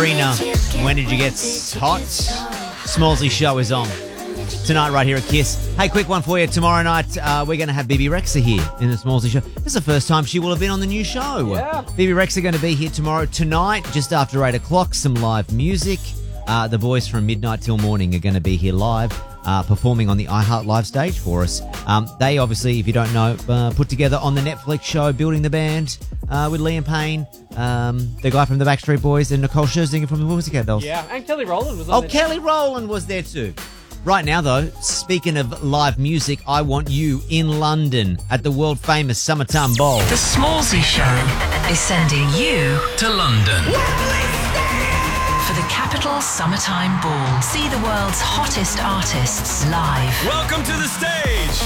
Sabrina, when did you get hot? Smallsy show is on tonight right here at Kiss. Hey, quick one for you. Tomorrow night, we're going to have Bibi Rexa here in the Smallsy show. This is the first time she will have been on the new show. Yeah. Bibi Rexa going to be here tonight, just after 8 o'clock. Some live music. The boys from midnight till morning are going to be here live, performing on the iHeart Live stage for us. They obviously, if you don't know, put together on the Netflix show Building the Band with Liam Payne, the guy from the Backstreet Boys, and Nicole Scherzinger from the Pussycat Dolls. Yeah, and Kelly Rowland was on there. Kelly Rowland was there too. Right now, though, speaking of live music, I want you in London at the world-famous Summertime Ball. The Smallsy Show is sending you to London for the Capital Summertime Ball. See the world's hottest artists live. Welcome to the stage,